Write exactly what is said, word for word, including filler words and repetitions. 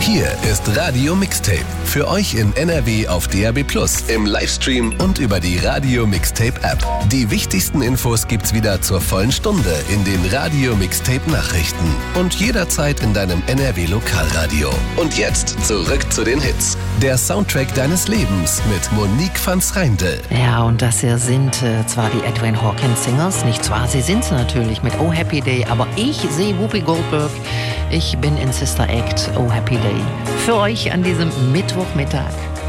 Hier ist Radio Mixtape. Für euch in N R W auf D A B plus, im Livestream und über die Radio Mixtape App. Die wichtigsten Infos gibt's wieder zur vollen Stunde in den Radio Mixtape Nachrichten und jederzeit in deinem N R W Lokalradio. Und jetzt zurück zu den Hits. Der Soundtrack deines Lebens mit Monique van 's Reindl. Ja, und das hier sind äh, zwar die Edwin Hawkins Singers, nicht zwar, sie sind es natürlich mit Oh Happy Day, aber ich sehe Whoopi Goldberg. Ich bin in Sister Act, Oh Happy Day. Für euch an diesem Mittwochmittag.